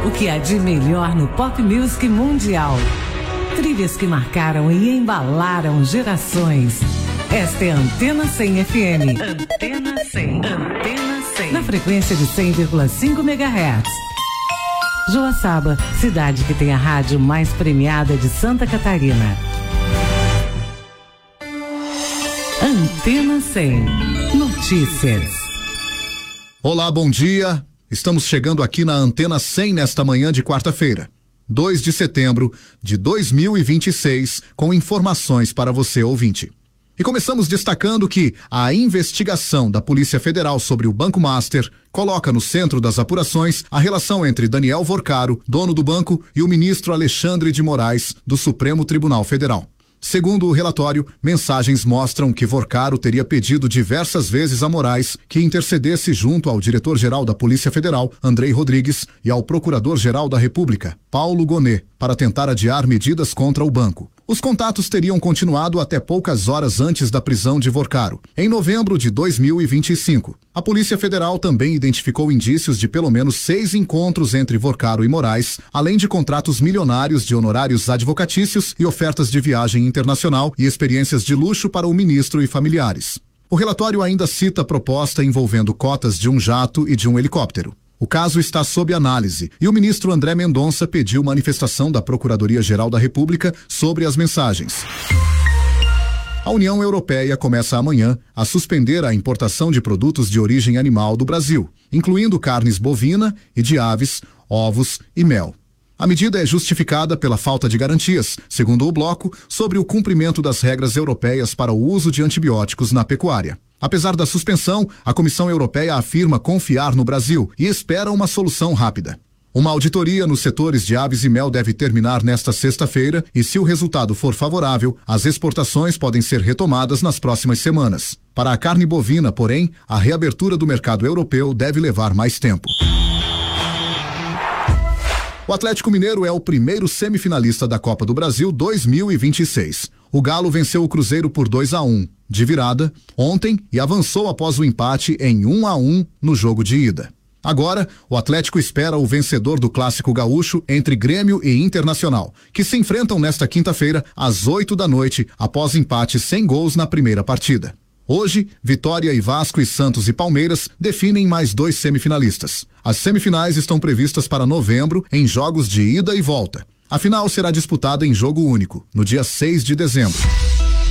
O que há de melhor no pop music mundial. Trilhas que marcaram e embalaram gerações. Esta é a Antena 100 FM. Antena 100. Antena 100. Na frequência de 100,5 MHz. Joaçaba, cidade que tem a rádio mais premiada de Santa Catarina. Antena 100. Notícias. Olá, bom dia. Estamos chegando aqui na Antena 100 nesta manhã de quarta-feira, 2 de setembro de 2026, com informações para você, ouvinte. E começamos destacando que a investigação da Polícia Federal sobre o Banco Master coloca no centro das apurações a relação entre Daniel Vorcaro, dono do banco, e o ministro Alexandre de Moraes, do Supremo Tribunal Federal. Segundo o relatório, mensagens mostram que Vorcaro teria pedido diversas vezes a Moraes que intercedesse junto ao diretor-geral da Polícia Federal, Andrei Rodrigues, e ao procurador-geral da República, Paulo Gonet, para tentar adiar medidas contra o banco. Os contatos teriam continuado até poucas horas antes da prisão de Vorcaro, em novembro de 2025. A Polícia Federal também identificou indícios de pelo menos 6 encontros entre Vorcaro e Moraes, além de contratos milionários de honorários advocatícios e ofertas de viagem internacional e experiências de luxo para o ministro e familiares. O relatório ainda cita proposta envolvendo cotas de um jato e de um helicóptero. O caso está sob análise e o ministro André Mendonça pediu manifestação da Procuradoria-Geral da República sobre as mensagens. A União Europeia começa amanhã a suspender a importação de produtos de origem animal do Brasil, incluindo carnes bovina e de aves, ovos e mel. A medida é justificada pela falta de garantias, segundo o bloco, sobre o cumprimento das regras europeias para o uso de antibióticos na pecuária. Apesar da suspensão, a Comissão Europeia afirma confiar no Brasil e espera uma solução rápida. Uma auditoria nos setores de aves e mel deve terminar nesta sexta-feira e, se o resultado for favorável, as exportações podem ser retomadas nas próximas semanas. Para a carne bovina, porém, a reabertura do mercado europeu deve levar mais tempo. O Atlético Mineiro é o primeiro semifinalista da Copa do Brasil 2026. O Galo venceu o Cruzeiro por 2-1, de virada, ontem e avançou após o empate em 1-1 no jogo de ida. Agora, o Atlético espera o vencedor do Clássico Gaúcho entre Grêmio e Internacional, que se enfrentam nesta quinta-feira às 20h, após empate sem gols na primeira partida. Hoje, Vitória e Vasco e Santos e Palmeiras definem mais 2 semifinalistas. As semifinais estão previstas para novembro em jogos de ida e volta. A final será disputada em jogo único, no dia 6 de dezembro.